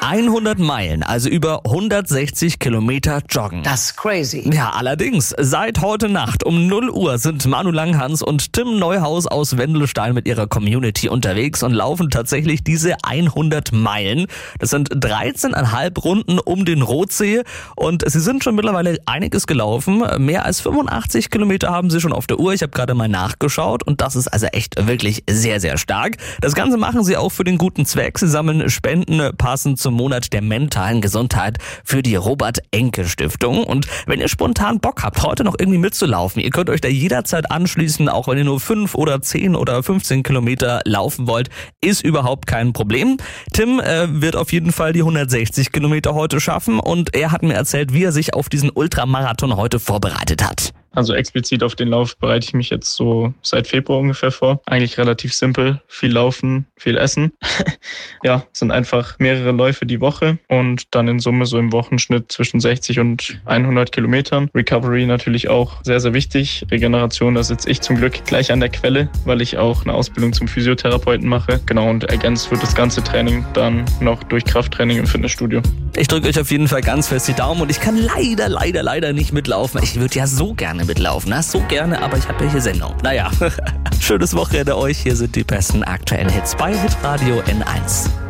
100 Meilen, also über 160 Kilometer joggen. Das ist crazy. Ja, allerdings, seit heute Nacht um 0 Uhr sind Manu Langhans und Tim Neuhaus aus Wendelstein mit ihrer Community unterwegs und laufen tatsächlich diese 100 Meilen. Das sind 13,5 Runden um den Rothsee und sie sind schon mittlerweile einiges gelaufen. Mehr als 85 Kilometer haben sie schon auf der Uhr. Ich habe gerade mal nachgeschaut und das ist also echt wirklich sehr, sehr stark. Das Ganze machen sie auch für den guten Zweck. Sie sammeln Spenden passend zum Monat der mentalen Gesundheit für die Robert-Enke-Stiftung. Und wenn ihr spontan Bock habt, heute noch irgendwie mitzulaufen, ihr könnt euch da jederzeit anschließen, auch wenn ihr nur 5 oder 10 oder 15 Kilometer laufen wollt, ist überhaupt kein Problem. Tim wird auf jeden Fall die 160 Kilometer heute schaffen und er hat mir erzählt, wie er sich auf diesen Ultramarathon heute vorbereitet hat. Also explizit auf den Lauf bereite ich mich jetzt so seit Februar ungefähr vor. Eigentlich relativ simpel, viel laufen, viel essen. Ja, sind einfach mehrere Läufe die Woche und dann in Summe so im Wochenschnitt zwischen 60 und 100 Kilometern. Recovery natürlich auch sehr, sehr wichtig. Regeneration, da sitze ich zum Glück gleich an der Quelle, weil ich auch eine Ausbildung zum Physiotherapeuten mache. Genau, und ergänzt wird das ganze Training dann noch durch Krafttraining im Fitnessstudio. Ich drücke euch auf jeden Fall ganz fest die Daumen und ich kann leider nicht mitlaufen. Ich würde ja so gerne mitlaufen, so gerne, aber ich habe ja hier Sendung. Naja, schönes Wochenende euch. Hier sind die besten aktuellen Hits bei Hitradio N1.